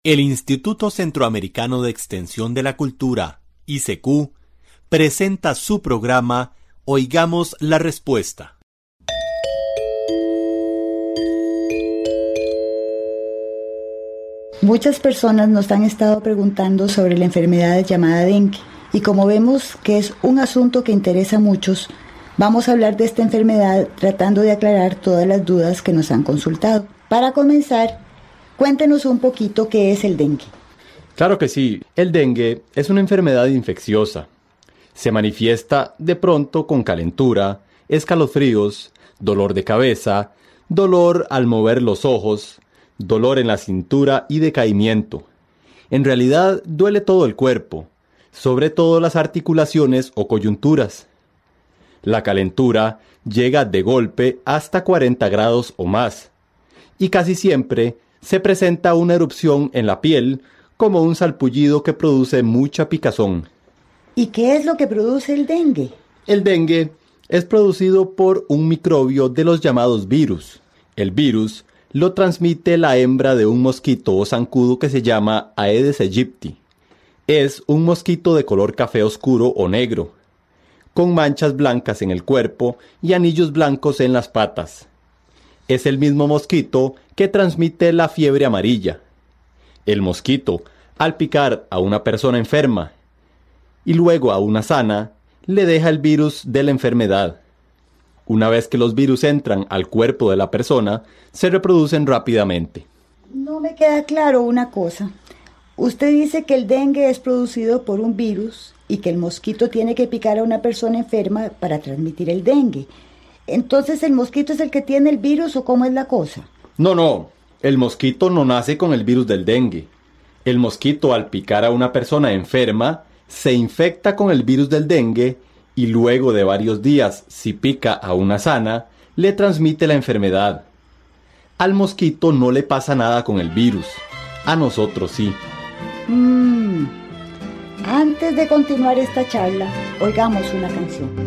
El Instituto Centroamericano de Extensión de la Cultura, ICQ, presenta su programa Oigamos la Respuesta. Muchas personas nos han estado preguntando sobre la enfermedad llamada dengue, y como vemos que es un asunto que interesa a muchos, vamos a hablar de esta enfermedad tratando de aclarar todas las dudas que nos han consultado. Para comenzar, cuéntenos un poquito qué es el dengue. Claro que sí, el dengue es una enfermedad infecciosa. Se manifiesta de pronto con calentura, escalofríos, dolor de cabeza, dolor al mover los ojos, dolor en la cintura y decaimiento. En realidad duele todo el cuerpo, sobre todo las articulaciones o coyunturas. La calentura llega de golpe hasta 40 grados o más, y casi siempre se presenta una erupción en la piel como un salpullido que produce mucha picazón. ¿Y qué es lo que produce el dengue? El dengue es producido por un microbio de los llamados virus. El virus lo transmite la hembra de un mosquito o zancudo que se llama Aedes aegypti. Es un mosquito de color café oscuro o negro, con manchas blancas en el cuerpo y anillos blancos en las patas. Es el mismo mosquito que transmite la fiebre amarilla. El mosquito, al picar a una persona enferma y luego a una sana, le deja el virus de la enfermedad. Una vez que los virus entran al cuerpo de la persona, se reproducen rápidamente. No me queda claro una cosa. Usted dice que el dengue es producido por un virus y que el mosquito tiene que picar a una persona enferma para transmitir el dengue. Entonces, ¿el mosquito es el que tiene el virus o cómo es la cosa? No, el mosquito no nace con el virus del dengue. El mosquito, al picar a una persona enferma, se infecta con el virus del dengue y luego de varios días, si pica a una sana, le transmite la enfermedad. Al mosquito no le pasa nada con el virus, a nosotros sí. Antes de continuar esta charla, oigamos una canción.